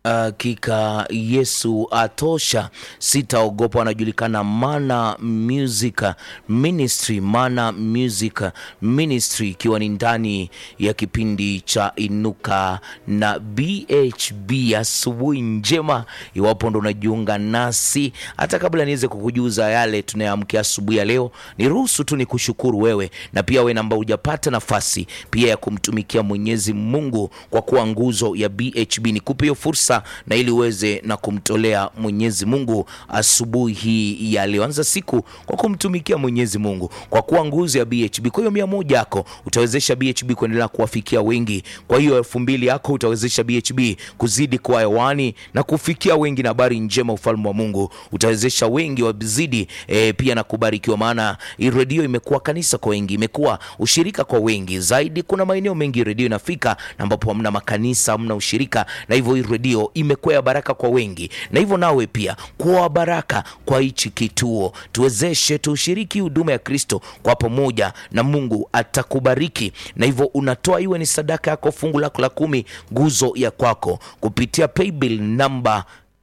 Hakika Yesu atosha, sitaogopa. Anajulikana Mana Music Ministry, Mana Music Ministry, ikiwa ni ndani ya kipindi cha Inuka na BHB. Asubuhi njema iwapo ndo unajiunga nasi. Hata kabla niweze kukujuza yale tunayoamkia asubuhi ya leo, niruhusu tu nikushukuru wewe na pia wewe ambao hujapata nafasi pia ya kumtumikia Mwenyezi Mungu kwa kuwa nguzo ya BHB. Nikupe hiyo fursa na ili uweze na kumtolea Mwenyezi Mungu asubuhi hii ya leo. Anza siku kwa kumtumikia Mwenyezi Mungu kwa kuwa nguzo ya BHB. Kwa hiyo 100 yako utawezesha BHB kuendelea kuwafikia wengi. Kwa hiyo 2000 yako utawezesha BHB kuzidi kwa hewani na kufikia wengi na habari njema ufalme wa Mungu. Utawezesha wengi wazidi pia na kubarikiwa, maana hii radio imekuwa kanisa kwa wengi, imekuwa ushirika kwa wengi zaidi. Kuna maeneo mengi radio inafika na ambapo hamna makanisa, hamna ushirika, na hivyo hii radio imekuwa ya baraka kwa wengi. Na hivyo nawe pia kwa baraka kwa hichi kituo, tuwezeshe tushiriki huduma ya Kristo kwa pamoja na Mungu atakubariki. Na hivyo unatoa iwe ni sadaka yako, fungu lako la 10, nguzo ya kwako kupitia paybill namba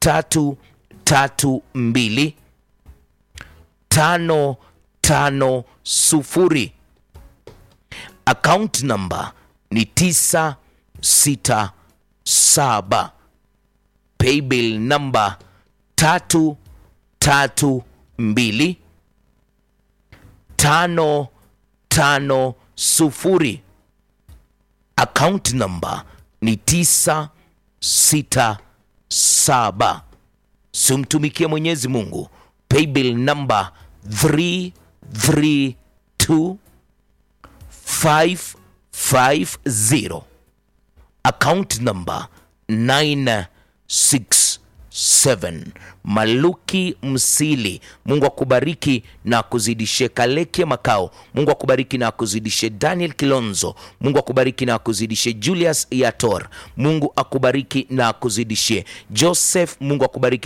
332 550. Account number ni 967. Paybill number 332 550. Account number ni 967. Sumtumikie Mwenyezi Mungu. Paybill number 332 550. Account number 967. Maluki Msili, Mungu akubariki na akuzidishe. Kaleke Makao, Mungu akubariki na akuzidishe. Daniel Kilonzo, Mungu akubariki na akuzidishe. Julius Yator, Mungu akubariki na akuzidishe. Joseph, Mungu akubariki